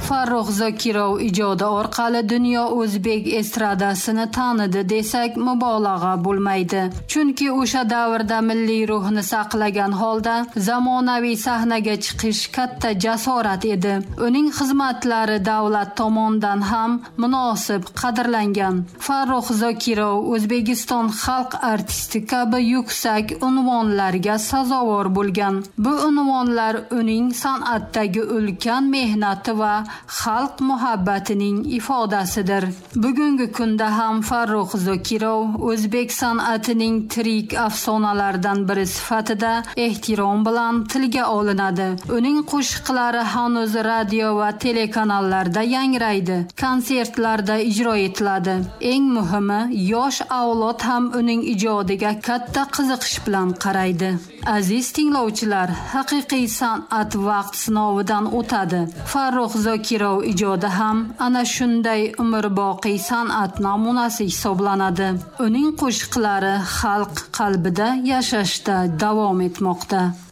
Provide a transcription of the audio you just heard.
Farruh Zokirov ijodi orqali dunyo o'zbek estradasini tanidi desak mubolag'a bo'lmaydi. Chunki o'sha davrda milliy ruhni saqlagan holda zamonaviy sahnaga chiqish katta jasorat edi. Uning xizmatlari davlat tomonidan ham munosib qadrlangan. Farruh Zokirov O'zbekiston xalq artisti kabi yuksak unvonlarga sazovor bo'lgan. Bu unvonlar uning san'atdagi ulkan mehnati va xalq muhabbatining ifodasidir. Bugungi kunda ham Farruh Zokirov o'zbek san'atining tirik afsonalardan biri sifatida ehtirom bilan tilga olinadi. Uning qo'shiqlari hanuz radio va telekanallarda yangraydi, konsertlarda ijro etiladi. Eng muhimi, yosh avlod ham uning ijodiga katta qiziqish bilan qaraydi. Aziz tinglovchilar, haqiqiy san'at vaqt sinovidan o'tadi. Farruh Zokirov ijodi ham ana shunday umrboqiy san'at namunasi hisoblanadi. Uning qo'shiqlari xalq qalbida yashashda davom etmoqda.